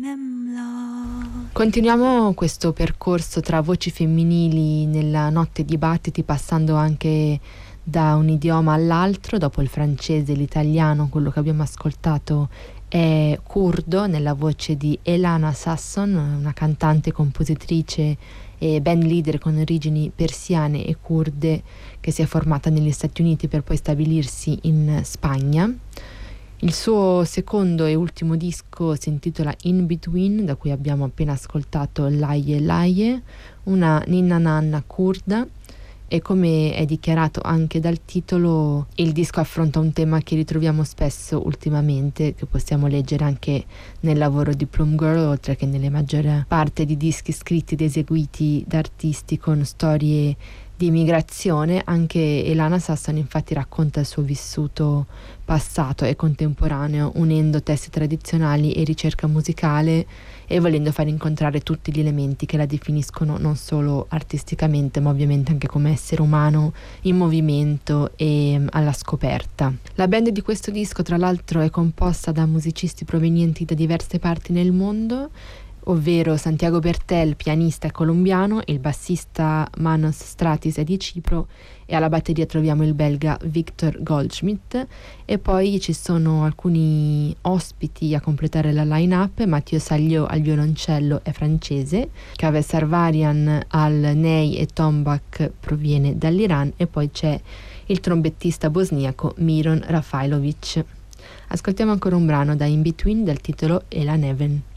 Continuiamo questo percorso tra voci femminili nella notte di battiti, passando anche da un idioma all'altro. Dopo il francese e l'italiano, quello che abbiamo ascoltato è curdo, nella voce di Elana Sasson, una cantante, compositrice e band leader con origini persiane e curde, che si è formata negli Stati Uniti per poi stabilirsi in Spagna. Il suo secondo e ultimo disco si intitola In Between, da cui abbiamo appena ascoltato Laie Laie, una ninna nanna curda, e come è dichiarato anche dal titolo, il disco affronta un tema che ritroviamo spesso ultimamente, che possiamo leggere anche nel lavoro di Plum Girl, oltre che nelle maggiore parte di dischi scritti ed eseguiti da artisti con storie di migrazione. Anche Elana Sasson infatti racconta il suo vissuto passato e contemporaneo, unendo testi tradizionali e ricerca musicale e volendo far incontrare tutti gli elementi che la definiscono non solo artisticamente, ma ovviamente anche come essere umano in movimento e alla scoperta. La band di questo disco, tra l'altro, è composta da musicisti provenienti da diverse parti nel mondo, ovvero Santiago Bertel, pianista colombiano, il bassista Manos Stratis è di Cipro, e alla batteria troviamo il belga Victor Goldschmidt, e poi ci sono alcuni ospiti a completare la line-up. Mathieu Salliot al violoncello è francese, Kaveh Sarvarian al ney e tombak proviene dall'Iran, e poi c'è il trombettista bosniaco Miron Rafailovic. Ascoltiamo ancora un brano da In Between dal titolo Ela Neven.